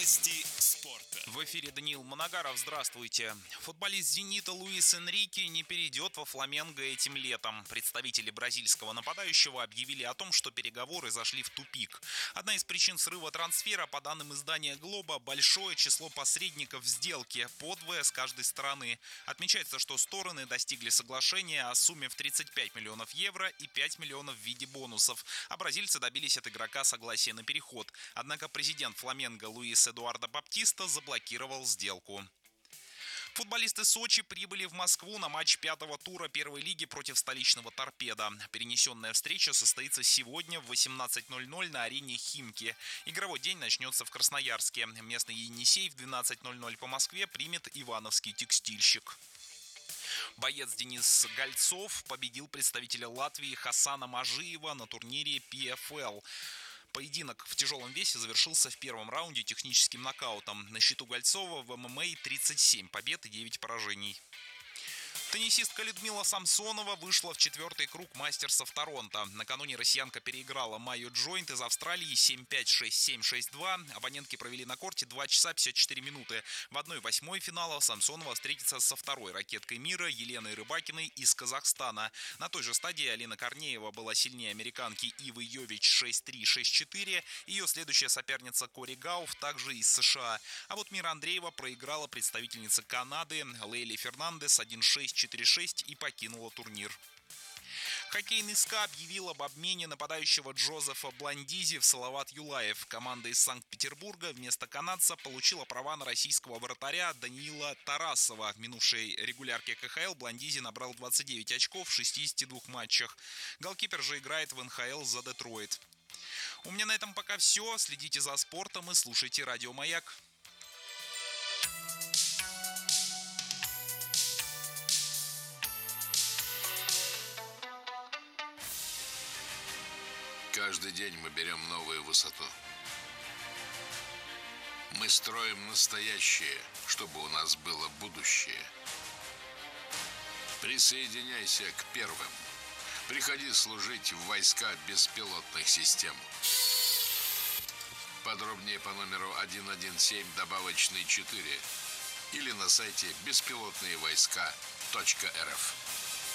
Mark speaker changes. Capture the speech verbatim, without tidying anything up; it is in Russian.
Speaker 1: Новости спорта.
Speaker 2: В эфире Даниил Моногаров. Здравствуйте. Футболист «Зенита» Луис Энрике не перейдет во «Фламенго» этим летом. Представители бразильского нападающего объявили о том, что переговоры зашли в тупик. Одна из причин срыва трансфера, по данным издания «Глоба», большое число посредников в сделке, по двое с каждой стороны. Отмечается, что стороны достигли соглашения о сумме в тридцать пять миллионов евро и пять миллионов в виде бонусов. А бразильцы добились от игрока согласия на переход. Однако президент «Фламенго» Луис Эдуардо Баптиста заблокировал сделку. Футболисты Сочи прибыли в Москву на матч пятого тура первой лиги против столичного «Торпедо». Перенесенная встреча состоится сегодня в восемнадцать ноль ноль на арене «Химки». Игровой день начнется в Красноярске. Местный «Енисей» в двенадцать ноль ноль по Москве примет ивановский «Текстильщик». Боец Денис Гольцов победил представителя Латвии Хасана Мажиева на турнире пи эф эл. Поединок в тяжелом весе завершился в первом раунде техническим нокаутом. На счету Гольцова в эм эм а тридцать семь побед и девять поражений. Теннисистка Людмила Самсонова вышла в четвертый круг мастерсов Торонто. Накануне россиянка переиграла Майю Джойнт из Австралии семь пять шесть семь шесть два. Абонентки провели на корте два часа пятьдесят четыре минуты. В одной восьмой финала Самсонова встретится со второй ракеткой мира Еленой Рыбакиной из Казахстана. На той же стадии Алина Корнеева была сильнее американки Ивы Йович шесть три шесть четыре. Ее следующая соперница Кори Гауф также из США. А вот Мира Андреева проиграла представительнице Канады Лейли Фернандес один шесть четыре шесть и покинула турнир. Хоккейный СКА объявил об обмене нападающего Джозефа Бландизи в Салават Юлаев. Команда из Санкт-Петербурга вместо канадца получила права на российского вратаря Даниила Тарасова. В минувшей регулярке ка ха эл Бландизи набрал двадцать девять очков в шестидесяти двух матчах. Голкипер же играет в эн ха эл за Детройт. У меня на этом пока все. Следите за спортом и слушайте Радио Маяк.
Speaker 3: Каждый день мы берем новую высоту. Мы строим настоящее, чтобы у нас было будущее. Присоединяйся к первым. Приходи служить в войска беспилотных систем. Подробнее по номеру один один семь добавочный четыре или на сайте беспилотные войска точка эр эф.